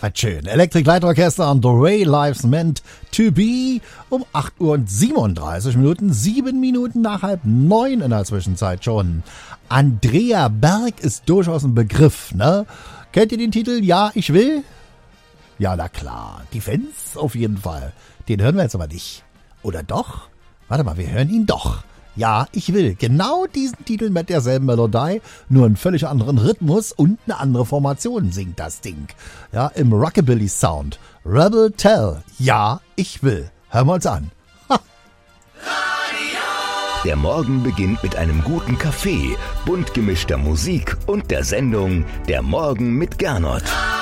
Schön. Electric Light Orchester und The Way Life's Meant to Be um 8:37 Uhr, 7 Minuten nach 8:30 in der Zwischenzeit schon. Andrea Berg ist durchaus ein Begriff, ne? Kennt ihr den Titel Ja, ich will? Ja, na klar. Die Fans auf jeden Fall. Den hören wir jetzt aber nicht. Oder doch? Warte mal, wir hören ihn doch. Ja, ich will. Genau diesen Titel mit derselben Melodie, nur einen völlig anderen Rhythmus und eine andere Formation singt das Ding. Ja, im Rockabilly-Sound. Rebel Tell. Ja, ich will. Hören wir uns an. Ha. Der Morgen beginnt mit einem guten Kaffee, bunt gemischter Musik und der Sendung Der Morgen mit Gernot.